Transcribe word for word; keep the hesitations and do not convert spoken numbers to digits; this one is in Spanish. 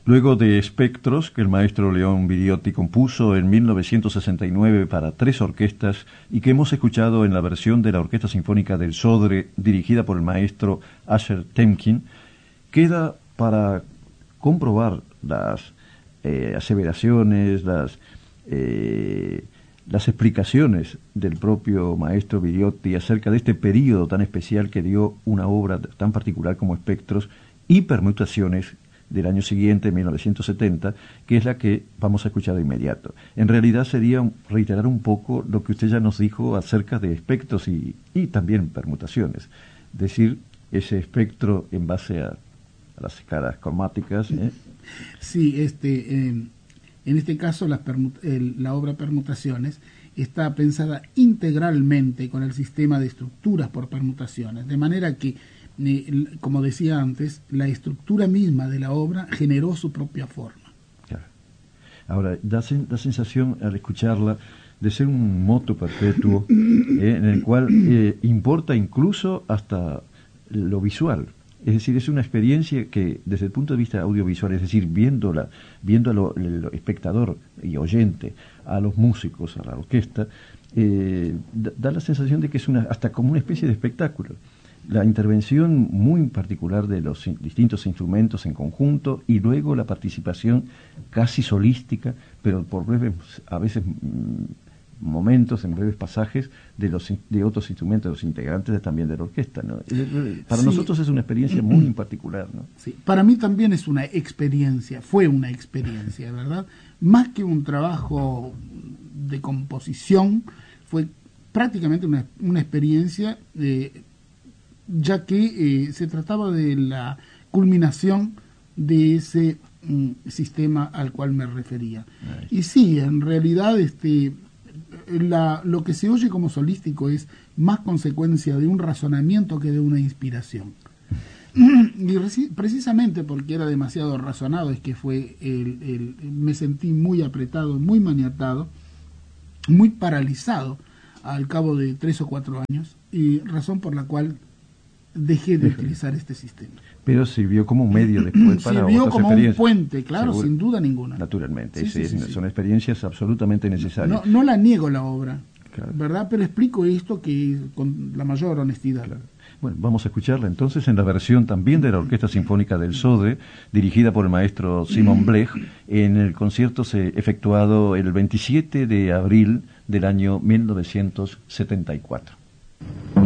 Luego de Espectros, que el maestro León Vidiotti compuso en mil novecientos sesenta y nueve para tres orquestas y que hemos escuchado en la versión de la Orquesta Sinfónica del Sodre, dirigida por el maestro Asher Temkin, queda para comprobar las eh, aseveraciones, las, eh, las explicaciones del propio maestro Vidiotti acerca de este periodo tan especial que dio una obra tan particular como Espectros y Permutaciones del año siguiente, mil novecientos setenta, que es la que vamos a escuchar de inmediato. En realidad sería reiterar un poco lo que usted ya nos dijo acerca de espectros y, y también permutaciones. Es decir, ese espectro en base a, a las escalas cromáticas. ¿eh? Sí, este, eh, en este caso la, el, la obra Permutaciones está pensada integralmente con el sistema de estructuras por permutaciones, de manera que, como decía antes, la estructura misma de la obra generó su propia forma. Claro. Ahora, da, sen, da sensación al escucharla de ser un motu perpetuo eh, en el cual eh, importa incluso hasta lo visual. Es decir, es una experiencia que desde el punto de vista audiovisual, es decir, viéndola, viendo al espectador y oyente, a los músicos, a la orquesta, eh, da, da la sensación de que es una hasta como una especie de espectáculo. La intervención muy particular de los in, distintos instrumentos en conjunto y luego la participación casi solística, pero por breves, a veces mmm, momentos, en breves pasajes, de los de otros instrumentos, de los integrantes de, también de la orquesta, ¿no? Para sí. nosotros es una experiencia muy particular, ¿no? Sí, para mí también es una experiencia, fue una experiencia, ¿verdad? Más que un trabajo de composición, fue prácticamente una, una experiencia de... ya que eh, se trataba de la culminación de ese mm, sistema al cual me refería. Nice. Y sí, en realidad este, la, lo que se oye como solístico es más consecuencia de un razonamiento que de una inspiración. Y reci- precisamente porque era demasiado razonado es que fue el, el, me sentí muy apretado, muy maniatado, muy paralizado al cabo de tres o cuatro años, y razón por la cual dejé de utilizar este sistema. Pero sirvió como un medio después para sirvió otras como experiencias. Un puente, claro, Seguro. Sin duda ninguna. Naturalmente, sí, sí, sí, sí, sí, son sí. experiencias absolutamente necesarias. No, no la niego la obra, claro. ¿verdad? Pero explico esto que con la mayor honestidad. Claro. Bueno, vamos a escucharla entonces en la versión también de la Orquesta Sinfónica del Sodre, dirigida por el maestro Simon Blech, en el concierto se efectuado el veintisiete de abril del año mil novecientos setenta y cuatro.